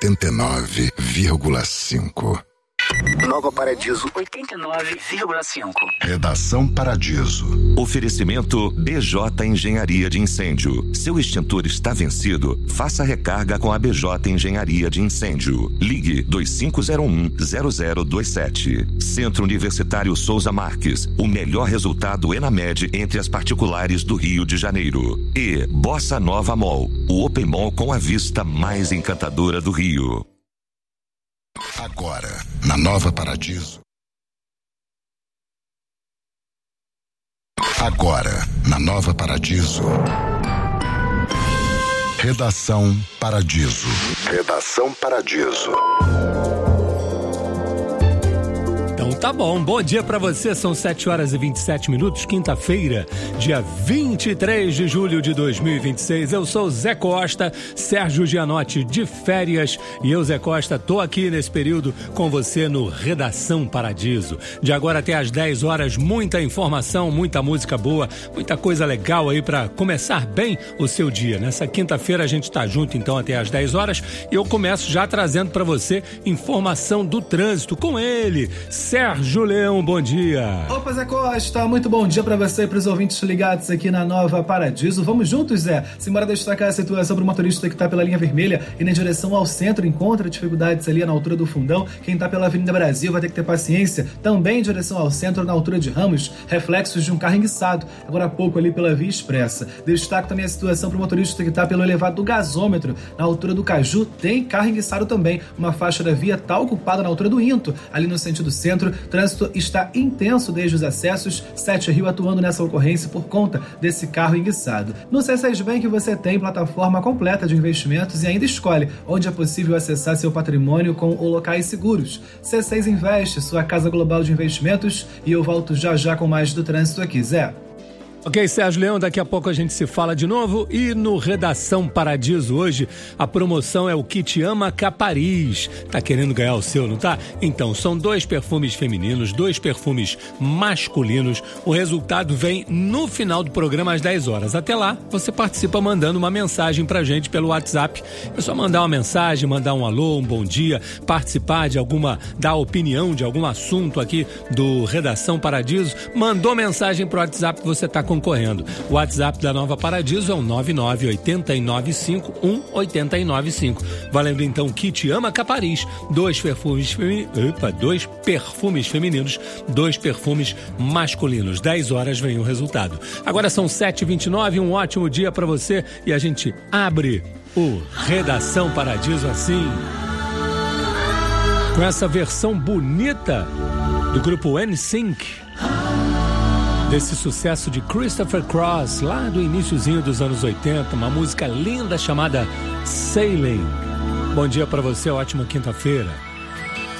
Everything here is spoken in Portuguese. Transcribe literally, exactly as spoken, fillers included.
oitenta e nove vírgula cinco. Nova Paradiso oitenta e nove vírgula cinco. Redação Paradiso. Oferecimento B J Engenharia de Incêndio. Seu extintor está vencido? Faça recarga com a B J Engenharia de Incêndio. Ligue dois cinco zero um zero zero dois sete. Centro Universitário Souza Marques. O melhor resultado ENAMED entre as particulares do Rio de Janeiro. E Bossa Nova Mall. O Open Mall com a vista mais encantadora do Rio. Agora, na Nova Paradiso. Agora, na Nova Paradiso. Redação Paradiso. Redação Paradiso. Então tá bom, bom dia pra você, são sete horas e vinte e sete minutos, quinta-feira, dia vinte e três de julho de dois mil e vinte e seis. Eu sou Zé Costa, Sérgio Gianotti de férias, e eu, Zé Costa, tô aqui nesse período com você no Redação Paradiso. De agora até às dez horas, muita informação, muita música boa, muita coisa legal aí pra começar bem o seu dia. Nessa quinta-feira a gente tá junto então até às dez horas, e eu começo já trazendo pra você informação do trânsito com ele, Sérgio Leão, bom dia. Opa, Zé Costa, muito bom dia pra você e pros ouvintes ligados aqui na Nova Paradiso. Vamos juntos, Zé? Simbora destacar a situação pro motorista que tá pela linha vermelha e na direção ao centro, encontra dificuldades ali na altura do Fundão. Quem tá pela Avenida Brasil vai ter que ter paciência. Também em direção ao centro, na altura de Ramos, reflexos de um carro enguiçado, agora há pouco ali pela Via Expressa. Destaco também a situação pro motorista que tá pelo elevado do gasômetro, na altura do Caju, tem carro enguiçado também. Uma faixa da via tá ocupada na altura do Into, ali no sentido centro. Trânsito está intenso desde os acessos, Sete Rio atuando nessa ocorrência por conta desse carro enguiçado. No C seis Bank você tem plataforma completa de investimentos e ainda escolhe onde é possível acessar seu patrimônio com o Locais Seguros. C seis Investe, sua casa global de investimentos, e eu volto já já com mais do trânsito aqui, Zé. Ok, Sérgio Leão, daqui a pouco a gente se fala de novo. E no Redação Paradiso hoje, a promoção é o Kit Ama Capariz. Tá querendo ganhar o seu, não tá? Então, são dois perfumes femininos, dois perfumes masculinos. O resultado vem no final do programa às dez horas. Até lá, você participa mandando uma mensagem pra gente pelo WhatsApp. É só mandar uma mensagem, mandar um alô, um bom dia, participar de alguma, dar opinião de algum assunto aqui do Redação Paradiso. Mandou mensagem pro WhatsApp, você tá concorrendo. O WhatsApp da Nova Paradiso é o nove nove oito nove cinco um oito nove cinco. Valendo então Kit Ama Capariz, dois perfumes femininos, opa, dois perfumes femininos, dois perfumes masculinos. dez horas vem o resultado. Agora são sete e vinte e nove, um ótimo dia para você e a gente abre o Redação Paradiso assim, com essa versão bonita do grupo N Sync, desse sucesso de Christopher Cross, lá do iniciozinho dos anos oitenta, uma música linda chamada Sailing. Bom dia pra você, ótima quinta-feira.